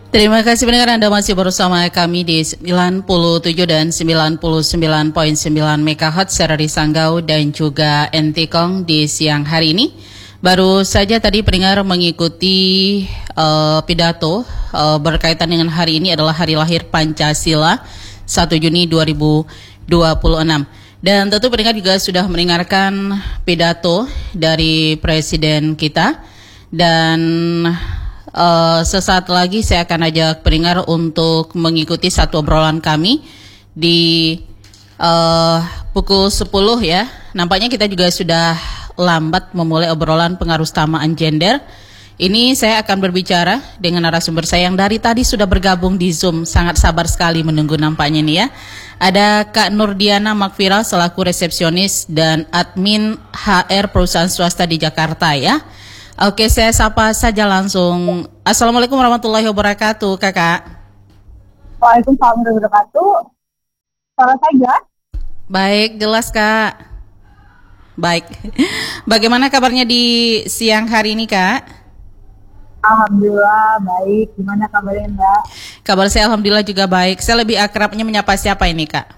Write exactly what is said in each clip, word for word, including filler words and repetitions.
Terima kasih pendengar, Anda masih bersama kami di sembilan puluh tujuh dan sembilan puluh sembilan koma sembilan megahertz secara di Sanggau dan juga Entikong di siang hari ini. Baru saja tadi pendengar mengikuti uh, pidato uh, berkaitan dengan hari ini adalah hari lahir Pancasila satu Juni dua ribu dua puluh enam. Dan tentu pendengar juga sudah mendengarkan pidato dari Presiden kita. Dan uh, sesaat lagi saya akan ajak pendengar untuk mengikuti satu obrolan kami di uh, pukul sepuluh ya. Nampaknya kita juga sudah lambat memulai obrolan pengarustamaan gender. Ini saya akan berbicara dengan narasumber saya yang dari tadi sudah bergabung di Zoom. Sangat sabar sekali menunggu nampaknya nih ya. Ada Kak Nurdiana Makfira selaku resepsionis dan admin H R perusahaan swasta di Jakarta ya. Oke, saya sapa saja langsung. Assalamualaikum warahmatullahi wabarakatuh, Kakak. Waalaikumsalam warahmatullahi wabarakatuh. Suara saja. Baik, jelas Kak. Baik. Bagaimana kabarnya di siang hari ini, Kak? Alhamdulillah baik. Gimana kabarnya, Mbak? Kabar saya alhamdulillah juga baik. Saya lebih akrabnya menyapa siapa ini, Kak?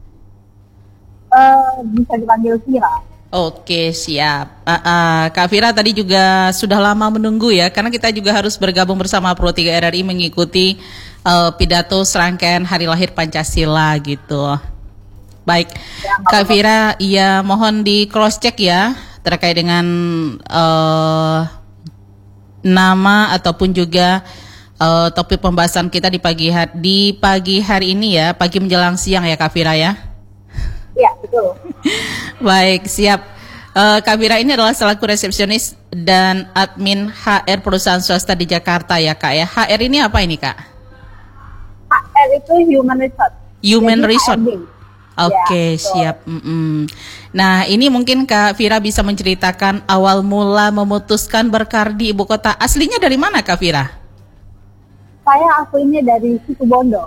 Uh, bisa dipanggil Vira. Oke, siap. Uh, uh, Kak Vira tadi juga sudah lama menunggu ya, karena kita juga harus bergabung bersama Pro tiga R R I mengikuti uh, pidato serangkaian Hari Lahir Pancasila gitu. Baik, ya, Kak Vira, iya mohon di cross check ya terkait dengan uh, nama ataupun juga uh, topik pembahasan kita di pagi hari, di pagi hari ini ya, pagi menjelang siang ya Kak Vira ya. Iya, betul. Baik, siap. Uh, Kak Vira ini adalah selaku resepsionis dan admin H R perusahaan swasta di Jakarta ya Kak ya. H R ini apa ini Kak? H R itu Human Resource. Human Jadi Resource. Oke, okay, ya, siap. Mm-mm. Nah, ini mungkin Kak Vira bisa menceritakan awal mula memutuskan berkarir di ibu kota. Aslinya dari mana Kak Vira? Saya aslinya dari Situbondo.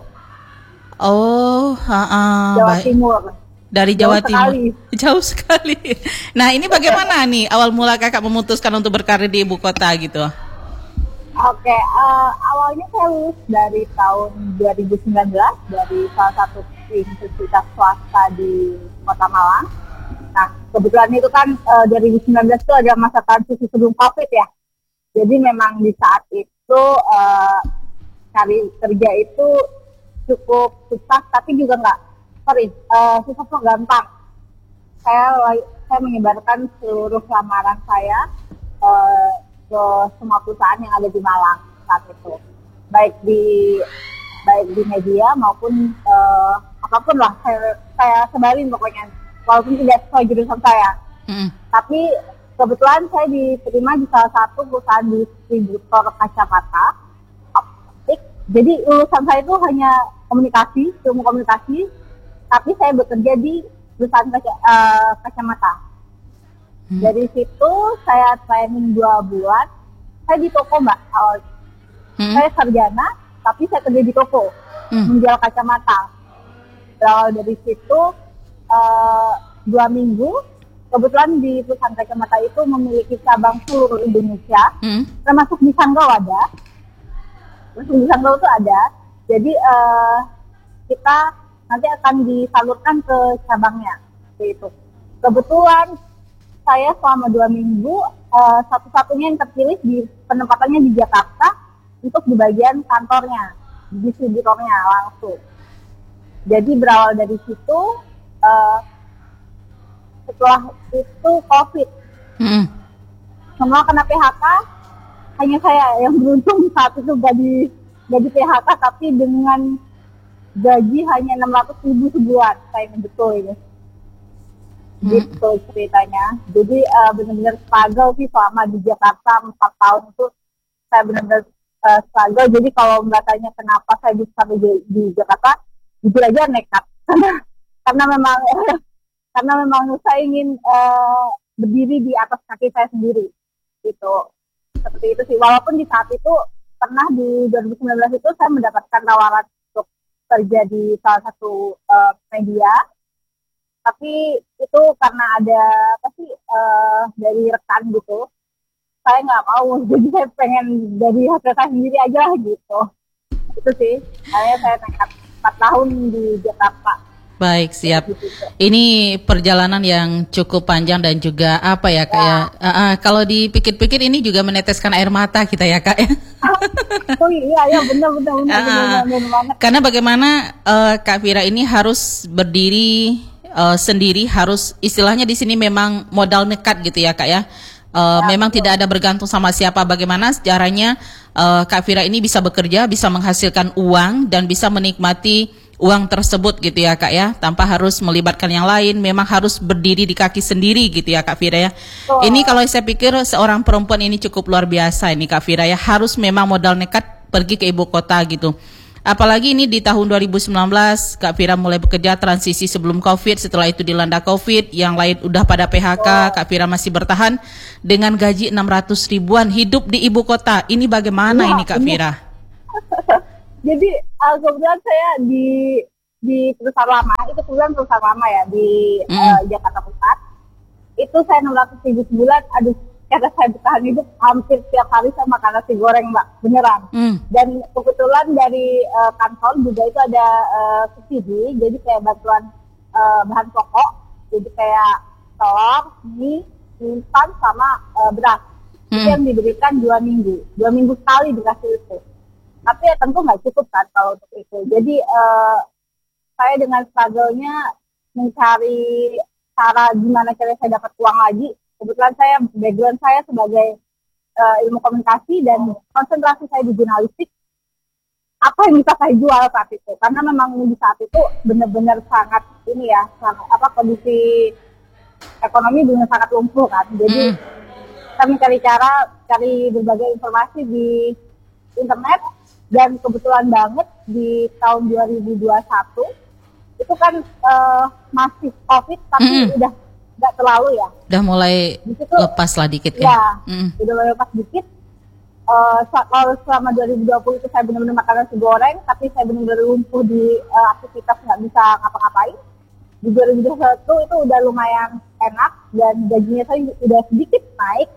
Oh, uh-uh, Jawa baik. Timur. Dari Jawa Jauh Timur. Sekali. Jauh sekali. Nah, ini bagaimana nih awal mula Kakak memutuskan untuk berkarir di ibu kota gitu? Oke, uh, awalnya saya lulus dari tahun dua ribu sembilan belas dari salah satu universitas swasta di Kota Malang. Nah, kebetulan itu kan uh, dua ribu sembilan belas itu ada masa transisi sebelum COVID ya. Jadi memang di saat itu uh, cari kerja itu cukup susah, tapi juga nggak sorry, uh, susah kok gampang. Saya saya menyebarkan seluruh lamaran saya uh, ke semua perusahaan yang ada di Malang saat itu, baik di baik di media maupun uh, apapun lah saya, saya sebarin pokoknya, walaupun tidak sesuai jurusan saya. Mm. Tapi kebetulan saya diterima di salah satu perusahaan distributor kacamata optik. Jadi lulusan saya itu hanya komunikasi, ilmu komunikasi. Tapi saya bekerja di perusahaan kaca, uh, kacamata. Hmm. Dari situ saya training dua bulan. Saya di toko mbak awal. Hmm. Saya sarjana, tapi saya kerja di toko hmm. menjual kacamata. Berawal dari situ uh, dua minggu. Kebetulan di perusahaan kacamata itu memiliki cabang seluruh Indonesia, hmm. termasuk di Sanggau ada. Termasuk di Sanggau itu ada. Jadi uh, kita nanti akan disalurkan ke cabangnya, gitu. Kebetulan saya selama dua minggu uh, satu-satunya yang terpilih di penempatannya di Jakarta untuk di bagian kantornya, distributornya langsung. Jadi berawal dari situ, uh, setelah itu COVID, hmm. semua kena P H K, hanya saya yang beruntung saat itu gak di gak di P H K, tapi dengan gaji hanya enam ratus ribu sebulan, saya betul ini. Hmm. Gitu ceritanya. Jadi uh, benar-benar struggle sih selama di Jakarta empat tahun itu, saya benar-benar uh, struggle. Jadi kalau mbak tanya kenapa saya bisa sampai di, di Jakarta, jujur aja nekat. Karena karena memang karena memang saya ingin uh, berdiri di atas kaki saya sendiri. Gitu. Seperti itu sih. Walaupun di saat itu pernah di dua ribu sembilan belas itu saya mendapatkan tawaran kerja di salah satu uh, media, tapi itu karena ada apa sih uh, dari rekan gitu, saya nggak mau, jadi saya pengen dari hasil saya sendiri aja gitu. Itu sih, saya saya nekat empat tahun di Jakarta. Baik, siap. Ini perjalanan yang cukup panjang dan juga apa ya kak ya? Uh, uh, kalau dipikir-pikir ini juga meneteskan air mata kita ya kak ya. Oh iya, ya benar benar benar, uh, benar, benar banget. Karena bagaimana uh, Kak Fira ini harus berdiri uh, sendiri, harus istilahnya di sini memang modal nekat gitu ya kak ya. Uh, ya, memang betul. Tidak ada bergantung sama siapa. Bagaimana caranya uh, Kak Fira ini bisa bekerja, bisa menghasilkan uang dan bisa menikmati uang tersebut gitu ya kak ya, tanpa harus melibatkan yang lain, memang harus berdiri di kaki sendiri gitu ya Kak Fira ya. Oh. Ini kalau saya pikir seorang perempuan ini cukup luar biasa ini Kak Fira ya, harus memang modal nekat pergi ke ibu kota gitu. Apalagi ini di tahun dua ribu sembilan belas Kak Fira mulai bekerja transisi sebelum Covid, setelah itu dilanda Covid, yang lain udah pada P H K, oh. Kak Fira masih bertahan dengan gaji enam ratus ribuan hidup di ibu kota. Ini bagaimana ya, ini Kak Fira? Jadi uh, kebetulan saya di di perusahaan lama, itu kebetulan perusahaan lama ya di mm. uh, Jakarta Pusat. Itu saya enam ratus ribu sebulan, aduh, kata saya bertahan hidup hampir tiap hari saya makan nasi goreng mbak, beneran. Mm. Dan kebetulan dari uh, kantor juga itu ada uh, subsidi, jadi kayak bantuan uh, bahan pokok, jadi kayak telur, mie, instan sama uh, beras. Mm. Itu yang diberikan dua minggu, dua minggu sekali dikasih itu. Tapi ya tentu nggak cukup kan kalau untuk itu. Jadi uh, saya dengan struggle-nya mencari cara gimana cara saya dapat uang lagi. Kebetulan saya, background saya sebagai uh, ilmu komunikasi dan konsentrasi saya di jurnalistik. Apa yang bisa saya jual saat itu? Karena memang di saat itu benar-benar sangat ini ya, sangat, apa kondisi ekonomi benar sangat lumpuh kan. Jadi mm. saya mencari cara, cari berbagai informasi di internet. Dan kebetulan banget di tahun dua ribu dua puluh satu itu kan uh, masih COVID, tapi mm. udah nggak terlalu ya. Udah mulai situ, lepas lah dikit ya. Ya, mm. udah mulai lepas dikit. Uh, kalau selama dua ribu dua puluh itu saya benar-benar makan nasi goreng, tapi saya benar-benar lumpuh di uh, aktivitas, nggak bisa ngapa-ngapain. Di dua ribu dua puluh satu itu udah lumayan enak dan gajinya saya udah sedikit naik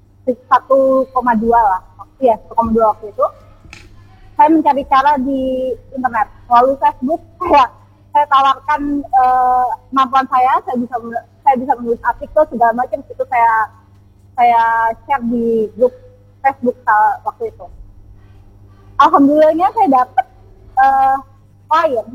satu koma dua lah. Iya, satu koma dua waktu itu. Saya mencari cara di internet melalui Facebook. Saya saya tawarkan uh, kemampuan saya, saya bisa saya bisa menulis artikel segala macam, itu saya saya share di grup Facebook waktu itu. Alhamdulillahnya saya dapat uh, klien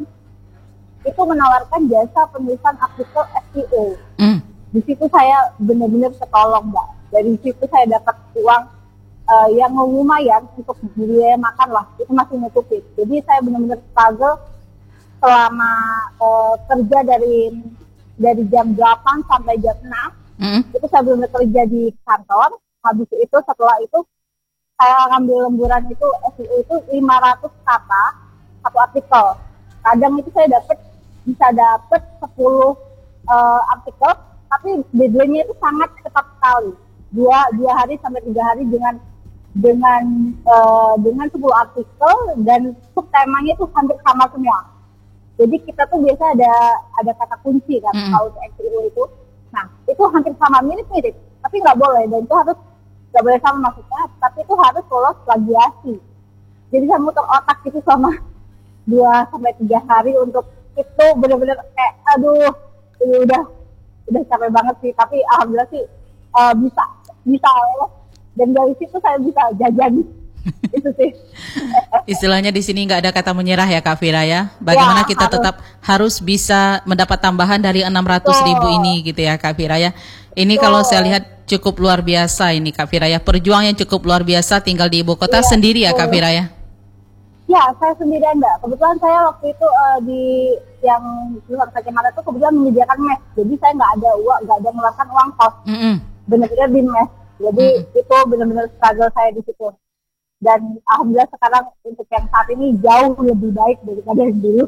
itu menawarkan jasa penulisan artikel S E O. Mm. Di situ saya benar-benar ketolong mbak. Dari situ saya dapat uang Uh, yang lumayan untuk biaya makan lah, itu masih nutupin. Jadi saya benar-benar struggle selama uh, kerja dari dari jam delapan sampai jam enam. Mm. Itu saya benar-benar kerja di kantor. Habis itu setelah itu saya ngambil lemburan itu S E O itu lima ratus kata satu artikel. Kadang itu saya dapat bisa dapat sepuluh uh, artikel, tapi deadline-nya itu sangat cepat sekali. Dua dua hari sampai tiga hari dengan dengan uh, dengan sepuluh artikel dan subtemanya itu hampir sama semua. Jadi kita tuh biasa ada ada kata kunci kan mm. kalau S E O itu. Nah itu hampir sama, mirip-mirip, tapi nggak boleh, dan itu harus nggak boleh sama maksudnya, tapi itu harus lolos plagiasi. Jadi saya muter otak itu selama dua sampai tiga hari untuk itu, benar-benar kayak aduh ini udah udah capek banget sih, tapi alhamdulillah sih uh, bisa bisa lolos. Dan dari situ saya bisa jajan. Itu sih. Istilahnya di sini nggak ada kata menyerah ya Kak Fira ya. Bagaimana ya, kita harus. tetap harus bisa mendapat tambahan dari enam ratus ribu ini gitu ya Kak Fira ya. Ini Tuh. Kalau saya lihat cukup luar biasa ini Kak Fira ya. Perjuangan yang cukup luar biasa, tinggal di ibu kota ya, sendiri ya Kak Fira ya. Ya, saya sendirian Mbak. Kebetulan saya waktu itu uh, di yang perusahaan kacamata itu kebetulan menyediakan mes. Jadi saya nggak ada uang, nggak ada mengeluarkan uang kos. Mm-hmm. Benar-benar di mes. Jadi mm-hmm. itu benar-benar struggle saya di situ. Dan alhamdulillah sekarang untuk yang saat ini jauh lebih baik daripada yang dulu.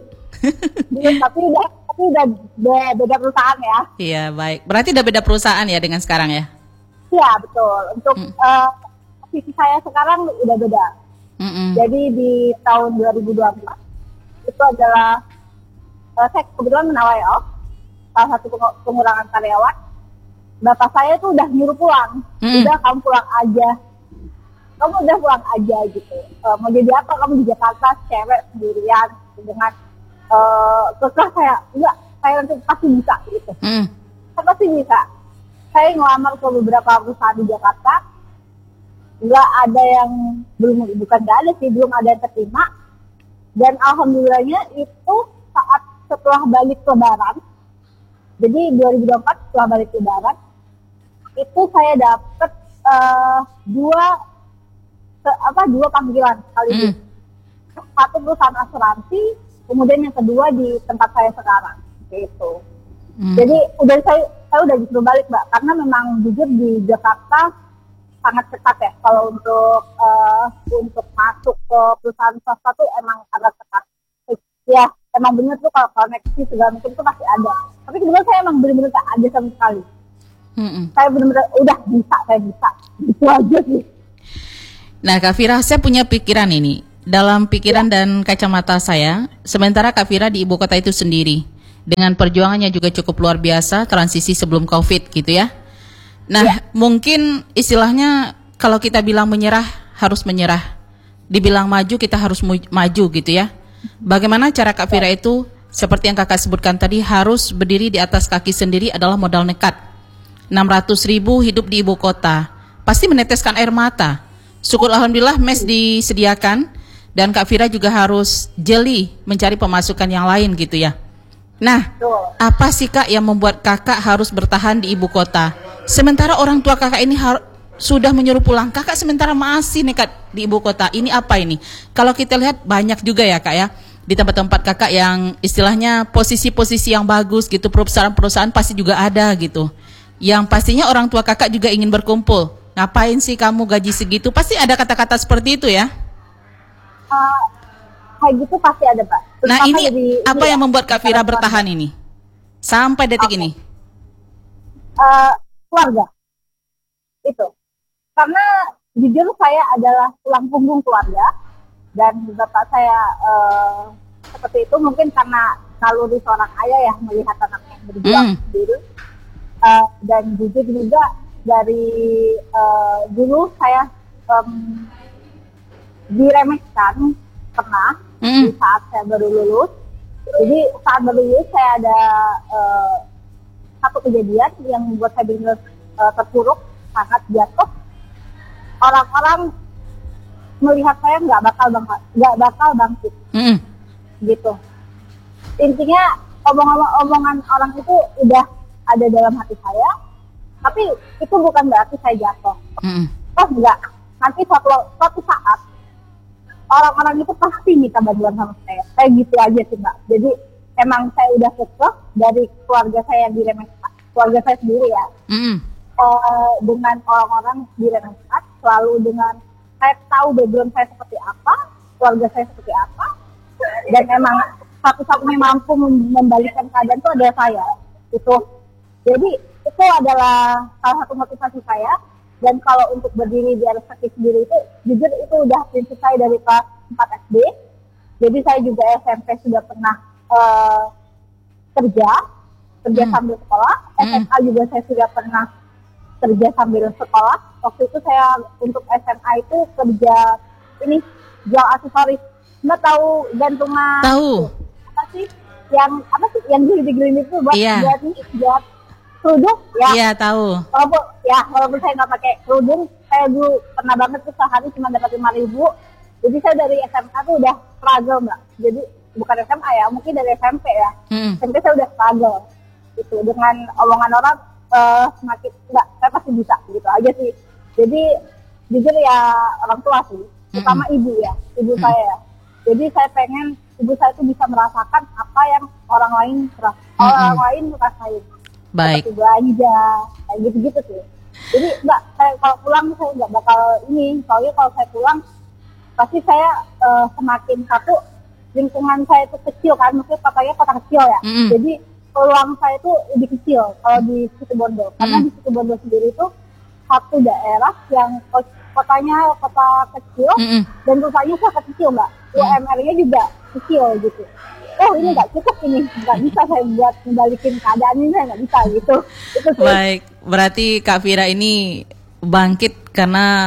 tapi udah tapi udah beda, beda perusahaan ya. Iya, baik. Berarti udah beda perusahaan ya dengan sekarang ya? Iya, betul. Untuk mm. uh, posisi saya sekarang udah beda. Mm-mm. Jadi di tahun dua ribu dua puluh empat itu adalah uh, saya kebetulan menawai off, salah satu pengurangan karyawan. Bapak saya tuh udah nyuruh pulang, mm. udah kamu pulang aja. kamu udah pulang aja gitu. Uh, mau jadi apa kamu di Jakarta cewek sendirian gitu, dengan uh, kekeh saya enggak, saya nanti pasti bisa gitu. Mm. Saya pasti bisa. Saya ngelamar ke beberapa perusahaan di Jakarta, nggak ada yang belum, bukan nggak ada sih, belum ada yang terima. Dan alhamdulillahnya itu saat setelah balik lebaran, jadi dua ribu dua puluh empat setelah balik lebaran, itu saya dapat uh, dua se, apa dua panggilan sekaligus. Mm. Satu perusahaan asuransi, kemudian yang kedua di tempat saya sekarang, gitu. Mm. Jadi udah saya saya udah disuruh balik Mbak, karena memang jujur di Jakarta sangat ketat ya. Kalau untuk uh, untuk masuk ke perusahaan swasta tuh emang agak ketat. Ya, emang bener tuh kalau koneksi segala macam itu pasti ada. Tapi kebetulan saya emang bener-bener gak ada sama sekali. Mm-mm. Saya bener-bener udah bisa, saya bisa. Gitu aja sih. Nah Kak Fira, saya punya pikiran ini. Dalam pikiran ya. Dan kacamata saya, sementara Kak Fira di ibu kota itu sendiri, dengan perjuangannya juga cukup luar biasa, transisi sebelum COVID gitu ya. Nah, ya. Mungkin istilahnya kalau kita bilang menyerah, harus menyerah. Dibilang maju, kita harus mu- maju gitu ya. Bagaimana cara Kak Fira itu, seperti yang kakak sebutkan tadi, harus berdiri di atas kaki sendiri adalah modal nekat. enam ratus ribu hidup di ibu kota, pasti meneteskan air mata. Syukur alhamdulillah mes disediakan, dan Kak Fira juga harus jeli mencari pemasukan yang lain gitu ya. Nah, apa sih Kak yang membuat kakak harus bertahan di ibu kota? Sementara orang tua kakak ini har- sudah menyuruh pulang, kakak sementara masih nekat di ibu kota. Ini apa ini? Kalau kita lihat banyak juga ya Kak ya, di tempat-tempat kakak yang istilahnya posisi-posisi yang bagus gitu, perusahaan-perusahaan pasti juga ada gitu. Yang pastinya orang tua kakak juga ingin berkumpul. Ngapain sih kamu gaji segitu? Pasti ada kata-kata seperti itu ya? Uh, kayak gitu pasti ada Pak. Terus nah ini di, apa ini yang membuat Kak Fira bertahan ini? Sampai detik okay. ini? Uh, keluarga. Itu. Karena jujur saya adalah tulang punggung keluarga, dan bapak saya uh, seperti itu mungkin karena naluri seorang ayah ya, melihat anaknya berjuang mm. sendiri. Uh, dan jujur juga dari uh, dulu saya um, diremehkan pernah mm. di saat saya baru lulus. Jadi saat baru lulus saya ada uh, satu kejadian yang membuat saya benar uh, terpuruk, sangat jatuh. Orang-orang melihat saya nggak bakal bangkit, nggak bakal bangkit, mm. gitu. Intinya omong-omongan orang itu udah ada dalam hati saya, tapi itu bukan berarti saya jatuh. Mm. Oh enggak, nanti suatu suatu saat orang-orang itu pasti minta bantuan sama saya. Saya gitu aja sih Mbak. Jadi emang saya udah kesel dari keluarga saya yang diremehkan, keluarga saya sendiri ya. Mm. Uh, dengan orang-orang diremehkan, selalu dengan saya tahu background saya seperti apa, keluarga saya seperti apa, dan emang satu-satunya mampu membalikkan keadaan itu adalah saya. Itu. Jadi itu adalah salah satu motivasi saya. Dan kalau untuk berdiri di atas kaki sendiri itu, jujur itu udah prinsip saya dari kelas empat S D. Jadi saya juga S M P sudah pernah uh, kerja, kerja hmm. sambil sekolah. S M A hmm. juga saya sudah pernah kerja sambil sekolah. Waktu itu saya untuk S M A itu kerja ini jual aksesoris. Mbak tahu gantungan? Tahu. Apa sih? Yang apa sih? Yang gelitik-gelitik itu buat yeah. buat ini buat kerudung ya? Iya yeah, tahu. Walaupun ya walaupun saya nggak pakai kerudung, saya dulu pernah banget tuh sehari cuma dapat lima ribu. Jadi saya dari S M A tuh udah struggle Mbak. Jadi bukan S M A ya, mungkin dari S M P ya. Mm. S M P saya udah struggle. Gitu dengan omongan orang uh, semakin enggak, saya pasti bisa gitu aja sih. Jadi jujur ya orang tua sih, terutama mm. ibu ya, ibu mm. saya. Jadi saya pengen ibu saya itu bisa merasakan apa yang orang lain mm. orang lain merasain. Baik. Seperti belanja, kayak gitu-gitu sih. Jadi enggak, saya kalau pulang saya nggak bakal ini, soalnya kalau saya pulang pasti saya uh, semakin satu lingkungan saya itu kecil kan, maksudnya katanya kota kecil ya. Mm. Jadi peluang saya itu lebih kecil kalau di Situbondo, karena mm. di Situbondo sendiri itu satu daerah yang kotanya kota kecil mm. dan perusahaannya sangat kecil Mbak. U M R-nya juga kecil gitu. Oh ini nggak cukup, ini nggak bisa saya buat membalikin keadaan ini, saya nggak bisa gitu. Itu sih. Baik, berarti Kak Fira ini bangkit karena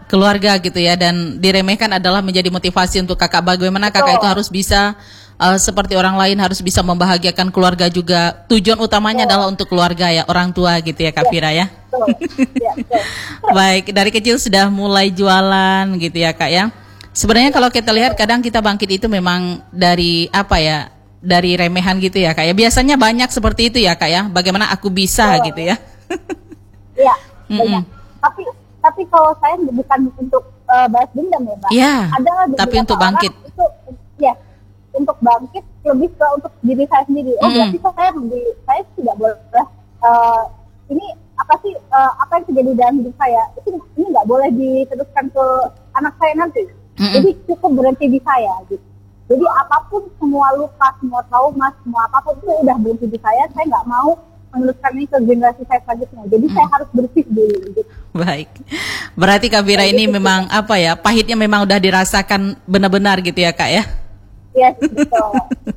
keluarga gitu ya, dan diremehkan adalah menjadi motivasi untuk kakak bagaimana Betul. kakak itu harus bisa uh, seperti orang lain, harus bisa membahagiakan keluarga juga. Tujuan utamanya Betul. adalah untuk keluarga ya, orang tua gitu ya Kak Ya, Fira ya. betul. Ya, betul. Baik, dari kecil sudah mulai jualan gitu ya Kak ya. Sebenarnya kalau kita lihat kadang kita bangkit itu memang dari apa ya, dari remehan gitu ya Kak ya. Biasanya banyak seperti itu ya Kak ya, bagaimana aku bisa Betul. gitu ya. Iya, Mm-mm. banyak. Tapi tapi kalau saya bukan untuk uh, balas dendam ya, Mbak. Iya, Ada tapi beberapa untuk orang bangkit. itu ya untuk bangkit lebih ke untuk diri saya sendiri. Oh, Mm-mm. berarti saya di, saya tidak boleh uh, ini apa sih uh, apa yang terjadi dalam hidup saya itu ini nggak boleh diteruskan ke anak saya nanti. Mm-mm. Jadi cukup berhenti di saya gitu. Jadi apapun, semua luka, semua trauma, semua apapun itu udah berhenti di saya. Saya nggak mau meneruskan ini ke generasi saya selanjutnya. Jadi Mm. saya harus bersih dulu gitu. Baik. Berarti Kak Fira ini memang apa ya, pahitnya memang udah dirasakan benar-benar gitu ya Kak ya. Yes, betul.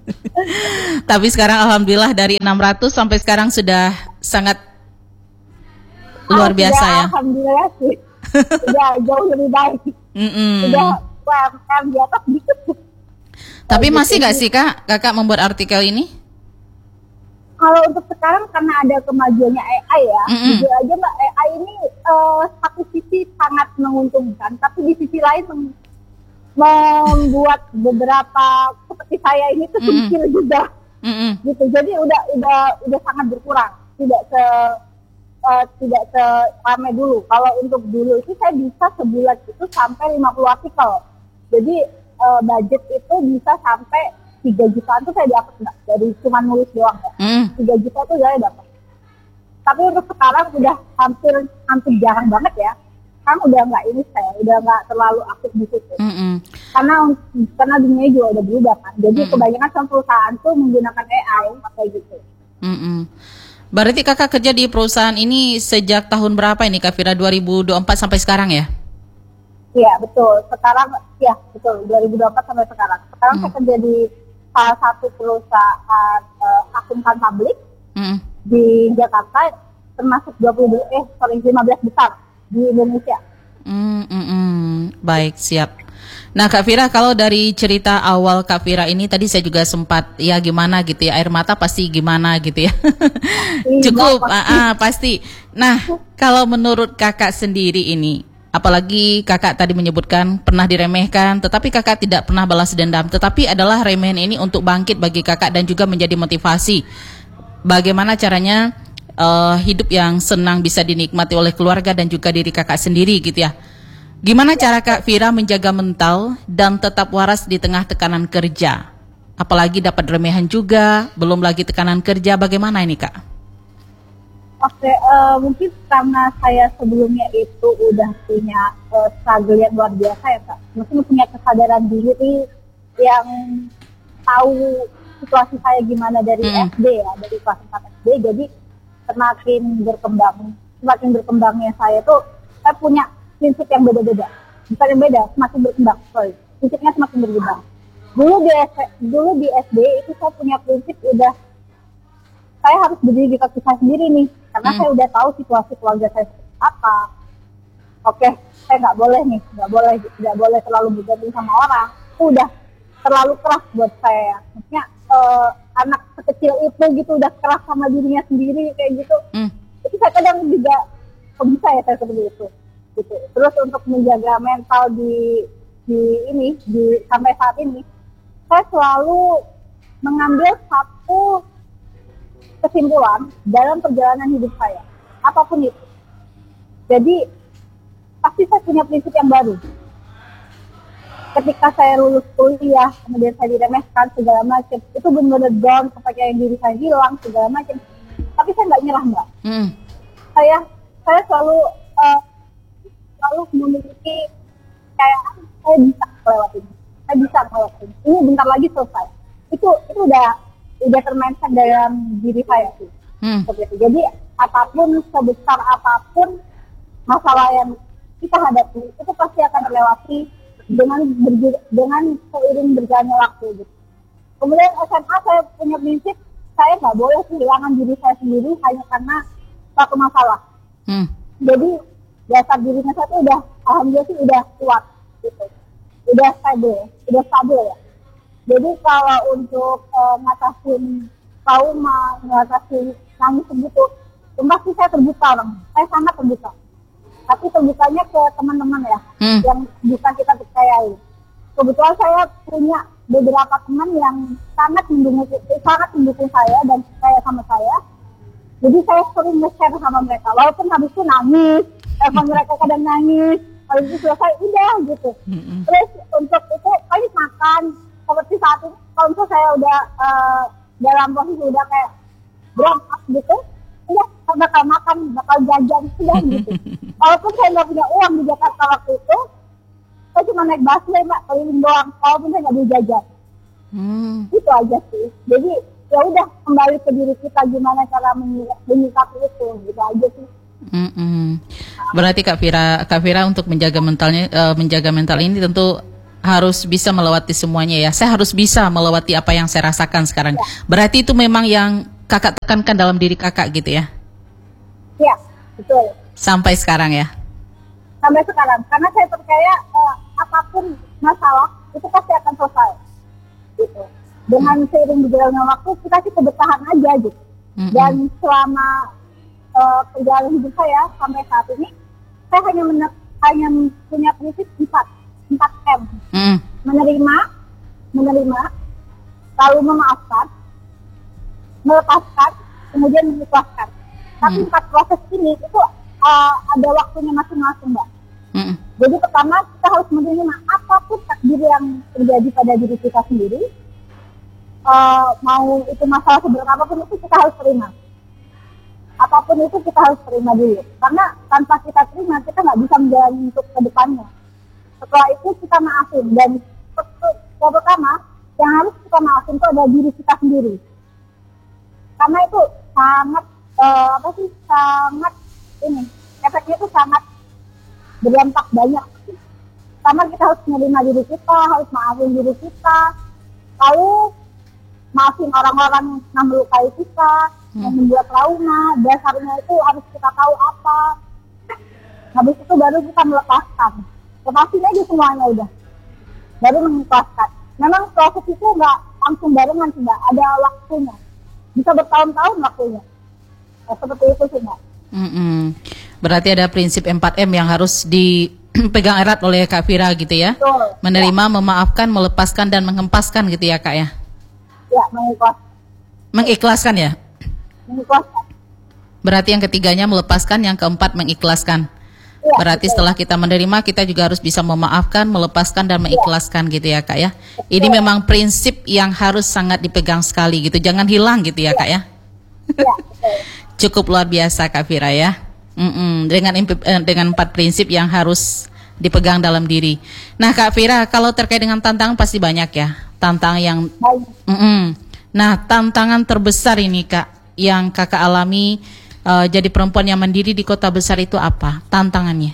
Tapi sekarang alhamdulillah dari enam ratus sampai sekarang sudah sangat luar Ah, biasa sudah, ya. Alhamdulillah sih. Sudah jauh lebih baik. Mm-mm. Sudah U M R di atas dikit. Tapi Gitu. masih gak sih Kak, Kakak membuat artikel ini? Kalau untuk sekarang karena ada kemajuannya A I ya, Mm-mm. jujur aja Mbak, A I ini eh, satu sisi sangat menguntungkan, tapi di sisi lain mem- membuat beberapa seperti saya ini tuh Mm-mm. sempil juga, Mm-mm. gitu. Jadi udah udah udah sangat berkurang, tidak se eh, tidak seramai dulu. Kalau untuk dulu itu saya bisa sebulan itu sampai lima puluh artikel. Jadi eh, budget itu bisa sampai tiga jutaan tuh saya dapat Mbak, dari cuma nulis doang ya. Mm. tiga juta tuh saya dapat. Tapi untuk sekarang udah hampir hampir jarang banget ya. Kan udah nggak ini saya, udah nggak terlalu aktif di situ. Mm-mm. Karena karena dunia juga udah berubah kan. Jadi Mm-mm. kebanyakan sama perusahaan tuh menggunakan A I kayak gitu. Mm-mm. Berarti Kakak kerja di perusahaan ini sejak tahun berapa ini Kak Fira? dua ribu dua puluh empat sampai sekarang ya? Iya betul. Sekarang ya betul dua ribu dua puluh empat sampai sekarang. Sekarang Hmm. saya kerja di salah satu perusahaan uh, akuntan publik Mm-mm. di Jakarta, termasuk dua puluh eh sorry lima belas besar di Indonesia. Mm, mm, mm. Baik, siap. Nah Kak Fira, kalau dari cerita awal Kak Fira ini tadi saya juga sempat ya gimana gitu ya, air mata pasti gimana gitu ya. Iya, Cukup, pasti. ah, ah, pasti. Nah, kalau menurut Kakak sendiri ini, apalagi Kakak tadi menyebutkan pernah diremehkan, tetapi Kakak tidak pernah balas dendam, tetapi adalah remehan ini untuk bangkit bagi Kakak dan juga menjadi motivasi. Bagaimana caranya uh, hidup yang senang bisa dinikmati oleh keluarga dan juga diri Kakak sendiri gitu ya. Gimana cara Kak Fira menjaga mental dan tetap waras di tengah tekanan kerja? Apalagi dapat remehan juga, belum lagi tekanan kerja, bagaimana ini Kak? Oke, eh, mungkin karena saya sebelumnya itu udah punya uh, struggle yang luar biasa ya Kak. Mungkin punya kesadaran diri yang tahu situasi saya gimana dari Mm. S D ya, dari kelas empat S D. Jadi semakin berkembang, semakin berkembangnya saya tuh, saya punya prinsip yang beda-beda. Bukan yang beda, semakin berkembang. Sorry, prinsipnya semakin berkembang. Dulu di S dulu di S D itu saya punya prinsip udah saya harus berdiri di kaki saya sendiri nih, karena Hmm. saya udah tahu situasi keluarga saya seperti apa. Oke, saya nggak boleh nih, nggak boleh, nggak boleh terlalu bergantung sama orang. Itu udah terlalu keras buat saya. Maksudnya eh, anak sekecil itu gitu udah keras sama dirinya sendiri kayak gitu. Hmm. Itu saya kadang juga kok bisa ya saya seperti itu. Gitu. Terus untuk menjaga mental di di ini di sampai saat ini, saya selalu mengambil satu kesimpulan dalam perjalanan hidup saya, apapun itu. Jadi pasti saya punya prinsip yang baru. Ketika saya lulus kuliah, kemudian saya diremehkan segala macam, itu benar-benar down, kepercayaan diri saya hilang segala macam. Tapi saya nggak nyerah Mbak. Hmm. Saya saya selalu uh, selalu memiliki kayak saya bisa melewati ini, saya bisa melewati ini. Ini bentar lagi selesai. Itu itu udah udah termindset dalam diri saya sih. Hmm. Seperti itu. Jadi apapun, sebesar apapun masalah yang kita hadapi itu pasti akan terlewati dengan berju- dengan seiring berjalannya waktu gitu. Kemudian S M A saya punya prinsip saya nggak boleh kehilangan diri saya sendiri hanya karena satu masalah. Hmm. Jadi dasar dirinya saya tuh udah alhamdulillah sih udah kuat gitu, udah stabil, udah stabil ya. Jadi kalau untuk uh, ngatasin trauma, ngatasin nangis begitu, pasti saya terbuka orang, saya sangat terbuka. Tapi terbukanya ke teman-teman ya, hmm. yang bisa kita percayai. Kebetulan saya punya beberapa teman yang sangat mendukung, sangat mendukung saya dan percaya sama saya. Jadi saya sering nge-share sama mereka, walaupun habis itu nangis, telepon mereka kadang nangis, habis itu selesai, udah gitu. Mm-hmm. Terus untuk itu, kami makan, seperti saat ini, kalau misalnya saya udah uh, dalam posisi udah kayak berangkat gitu, udah saya bakal makan, bakal jajan, udah gitu. Walaupun saya nggak punya uang di Jakarta waktu itu, saya cuma naik busway mbak, keliling doang, walaupun saya nggak bisa jajan. Hmm. Itu aja sih. Jadi ya udah kembali ke diri kita gimana cara menyikapi itu, gitu aja sih. Mm-mm. Berarti Kak Fira, Kak Fira untuk menjaga mentalnya, uh, menjaga mental ini tentu harus bisa melewati semuanya ya. Saya harus bisa melewati apa yang saya rasakan sekarang. Ya. Berarti itu memang yang kakak tekankan dalam diri kakak gitu ya? Iya, betul. Sampai sekarang ya? Sampai sekarang, karena saya percaya uh, apapun masalah itu pasti akan selesai. Gitu. Dengan seiring berjalannya waktu kita sih bertahan aja gitu. Mm-hmm. Dan selama uh, perjalanan hidup saya sampai saat ini, saya hanya men- hanya punya prinsip empat empat M. Mm. Menerima, menerima, lalu memaafkan, melepaskan, kemudian mengikhlaskan. Tapi mm. empat proses ini itu uh, ada waktunya masing-masing, Mbak. Mm. Jadi pertama kita harus menerima apapun takdir yang terjadi pada diri kita sendiri. Uh, mau itu masalah seberat apapun itu kita harus terima. Apapun itu kita harus terima dulu. Karena tanpa kita terima kita nggak bisa menjalani untuk ke depannya. Setelah itu kita maafin. Dan yang pertama yang harus kita maafin itu adalah diri kita sendiri. Karena itu sangat uh, apa sih sangat ini efeknya itu sangat berdampak banyak. Pertama kita harus menerima diri kita, harus maafin diri kita. Lalu maafin orang-orang yang melukai kita, hmm. yang membuat trauma. Dasarnya itu harus kita tahu apa. Habis itu baru kita melepaskan. Lepasin aja semuanya udah. Baru mengikhlaskan. Memang proses itu nggak langsung barengan sih Mbak. Ada waktunya. Bisa bertahun-tahun waktunya. Ya, seperti itu sih Mbak. Mm-mm. Berarti ada prinsip empat M yang harus dipegang erat oleh Kak Fira gitu ya. Betul. Menerima, ya. Memaafkan, melepaskan, dan menghempaskan gitu ya Kak ya. Ya, mengikhlaskan. Mengikhlaskan ya? Mengikhlaskan. Berarti yang ketiganya melepaskan, yang keempat mengikhlaskan. Ya, betul. Berarti setelah kita menerima, kita juga harus bisa memaafkan, melepaskan, dan mengikhlaskan ya. Gitu ya Kak ya. Betul. Ini memang prinsip yang harus sangat dipegang sekali gitu. Jangan hilang gitu ya, ya. Kak ya. Ya, betul. Cukup luar biasa Kak Fira ya. Mm-mm. Dengan dengan empat prinsip yang harus dipegang dalam diri. Nah Kak Fira, kalau terkait dengan tantangan pasti banyak ya. Tantangan yang mm-mm. Nah tantangan terbesar ini Kak yang kakak alami uh, jadi perempuan yang mandiri di kota besar itu apa tantangannya?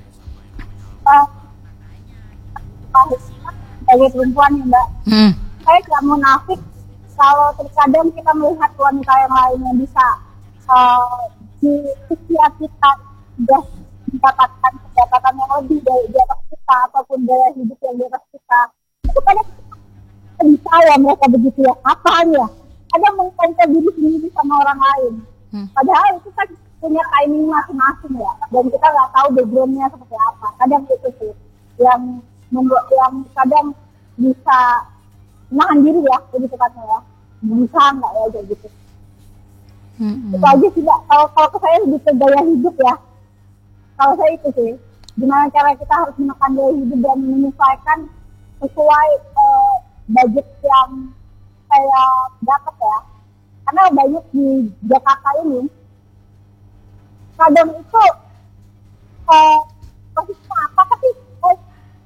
Sebagai perempuan ya Mbak, hmm. saya tidak munafik kalau terkadang kita melihat wanita yang lain yang bisa uh, di usia kita sudah mendapatkan pendapatan yang lebih dari di atas kita ataupun gaya hidup yang di atas kita. Itu kadang bisa ya mereka begitu ya, apaan ya? Ada mengkonten diri sendiri sama orang lain. Hmm. Padahal itu kan punya timing masing-masing ya, dan kita nggak tahu backgroundnya seperti apa. Kadang itu sih yang membuat yang kadang bisa menahan diri ya, lebih tepatnya ya. Bisa nggak ya kayak gitu. Hmm. Itu aja sih Mbak. Kalau kalau ke saya lebih ke gaya hidup ya. Kalau saya itu sih, gimana cara kita harus menekan gaya hidup dan menyesuaikan sesuai uh, budget yang saya dapat ya. Karena banyak di Jakarta ini kadang itu eh posisinya apa tapi eh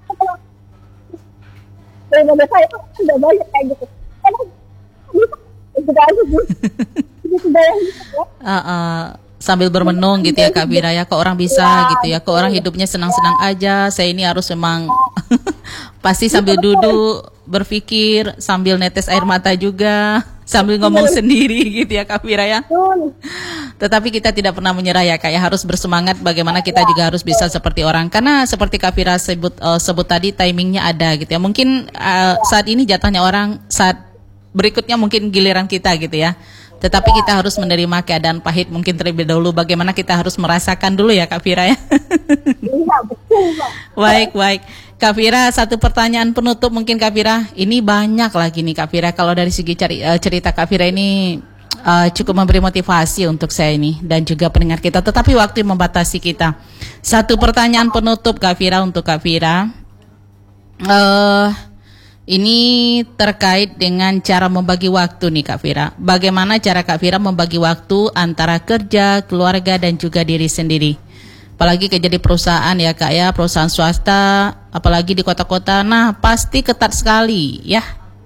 setelah saya itu udah banyak kayak gitu. Kadang bisa itu aja sih. Itu sudah ya. Uh, uh, sambil bermenung gitu ya Kak Fira ya, kok orang bisa ya, gitu ya, kok orang hidupnya senang-senang ya. Aja, saya ini harus memang pasti sambil duduk berpikir sambil netes air mata juga, sambil ngomong sendiri gitu ya Kak Fira ya. Tetapi kita tidak pernah menyerah ya Kak ya, harus bersemangat bagaimana kita juga harus bisa seperti orang. Karena seperti Kak Fira sebut uh, sebut tadi timingnya ada gitu ya. Mungkin uh, saat ini jatahnya orang, saat berikutnya mungkin giliran kita gitu ya. Tetapi kita harus menerima keadaan pahit mungkin terlebih dahulu. Bagaimana kita harus merasakan dulu ya Kak Fira ya. Iya, betul, Pak. Baik, baik. Kak Fira, satu pertanyaan penutup mungkin Kak Fira. Ini banyak lagi nih Kak Fira. Kalau dari segi cari, uh, cerita Kak Fira ini uh, cukup memberi motivasi untuk saya ini dan juga pendengar kita. Tetapi waktu membatasi kita. Satu pertanyaan penutup Kak Fira untuk Kak Fira. Uh, ini terkait dengan cara membagi waktu nih Kak Fira. Bagaimana cara Kak Fira membagi waktu antara kerja, keluarga dan juga diri sendiri? Apalagi kerja di perusahaan ya Kak ya, perusahaan swasta, apalagi di kota-kota, nah pasti ketat sekali ya.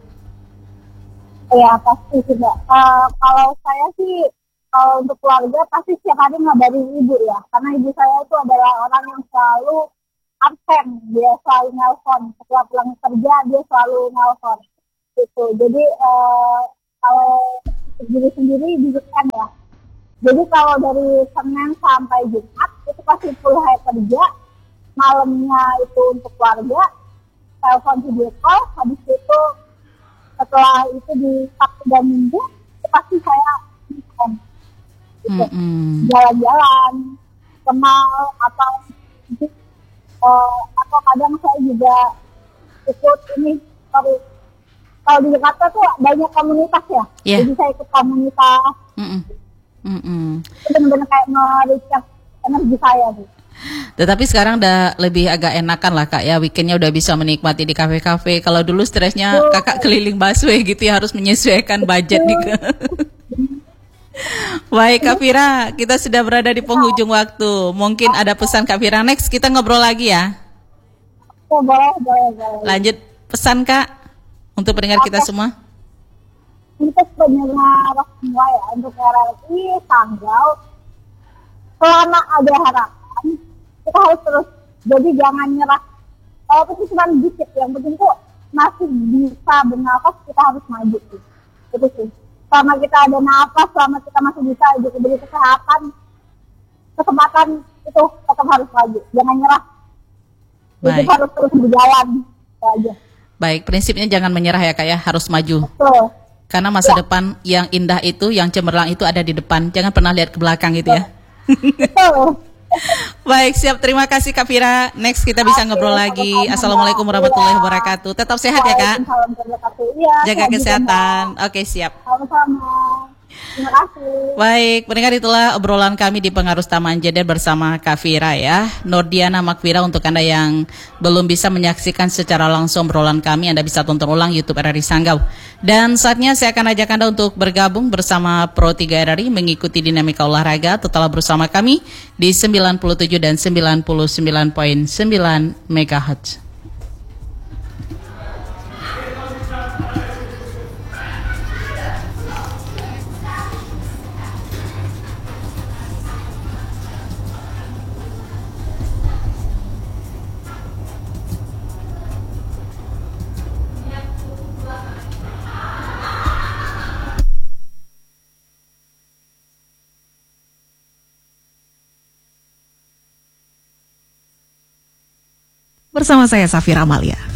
Iya pasti juga. Uh, kalau saya sih, kalau untuk keluarga pasti setiap hari ngabarin ibu ya, karena ibu saya itu adalah orang yang selalu absen, dia selalu nelpon, setelah pulang kerja dia selalu nelpon, gitu. Jadi uh, kalau diri sendiri dudukkan ya. Jadi kalau dari Senin sampai Jumat itu pasti full hari kerja, malamnya itu untuk keluarga, telepon video call, habis itu setelah itu di Sabtu dan Minggu itu pasti saya gitu. Mm-hmm. Jalan-jalan, ke mall atau uh, atau kadang saya juga ikut ini, sorry, kalau di Jakarta tuh banyak komunitas ya, yeah. Jadi saya ikut komunitas. Mm-hmm. Mm-mm. Itu benar-benar kayak nge-recharge energi saya sih. Tetapi sekarang udah lebih agak enakan lah Kak ya, weekendnya udah bisa menikmati di kafe-kafe. Kalau dulu stresnya oh. Kakak keliling busway gitu ya, harus menyesuaikan budget nih. Baik Kak Fira, kita sudah berada di penghujung waktu. Mungkin ada pesan Kak Fira, next kita ngobrol lagi ya. Oh, boleh, boleh, boleh. Lanjut pesan Kak untuk pendengar kita semua. Untuk pendengar semua ya, untuk R R I Sanggau, selama ada harapan kita harus terus, jadi jangan nyerah. Kalau itu cuma dikit, yang penting tuh masih bisa bernafas, kita harus maju sih. Itu sih, selama kita ada nafas, selama kita masih bisa diberi kesehatan, kesempatan itu tetap harus maju, jangan nyerah. Jadi harus terus berjalan, itu aja. Baik, prinsipnya jangan menyerah ya Kak ya, harus maju. Betul. Karena masa ya. Depan yang indah itu, yang cemerlang itu ada di depan. Jangan pernah lihat ke belakang gitu ya. Baik, siap. Terima kasih Kak Fira. Next kita bisa ngobrol lagi. Assalamualaikum warahmatullahi wabarakatuh. Tetap sehat ya Kak. Jaga kesehatan. Oke, siap. Sama-sama. Terima kasih. Baik, pendengar, itulah obrolan kami di Pengarus Taman Jeder bersama Kak Fira ya. Nordiana Makfira, untuk Anda yang belum bisa menyaksikan secara langsung obrolan kami, Anda bisa tonton ulang YouTube R R I Sanggau. Dan saatnya saya akan ajak Anda untuk bergabung bersama Pro tiga R R I mengikuti dinamika olahraga. Tetaplah bersama kami di sembilan puluh tujuh dan sembilan puluh sembilan koma sembilan megahertz. Bersama saya Safira Amalia.